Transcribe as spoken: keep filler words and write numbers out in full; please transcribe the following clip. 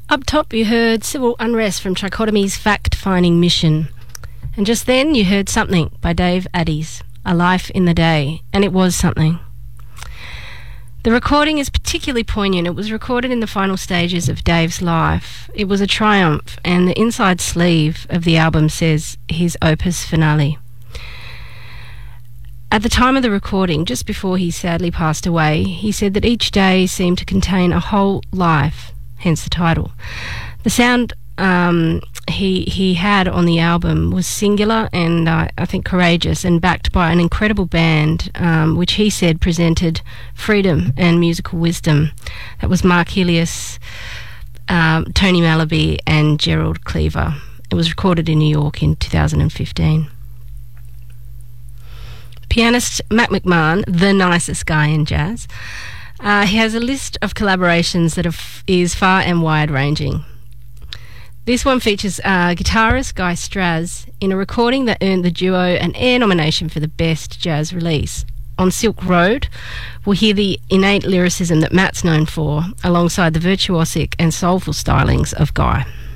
Up top you heard Civil Unrest from Trichotomy's Fact-Finding Mission. And just then you heard Something by Dave Addies, A Life in the Day, and it was something. The recording is particularly poignant. It was recorded in the final stages of Dave's life. It was a triumph, and the inside sleeve of the album says his opus finale. At the time of the recording, just before he sadly passed away, he said that each day seemed to contain a whole life, hence the title. The sound um, he he had on the album was singular and uh, I think courageous, and backed by an incredible band, um, which he said presented freedom and musical wisdom. That was Mark Helios, um, Tony Malaby and Gerald Cleaver. It was recorded in New York in two thousand fifteen. Pianist Mac McMahon, the nicest guy in jazz, uh, he has a list of collaborations that are f- is far and wide-ranging. This one features uh, guitarist Guy Straz in a recording that earned the duo an Air nomination for the Best Jazz Release. On Silk Road, we'll hear the innate lyricism that Matt's known for, alongside the virtuosic and soulful stylings of Guy.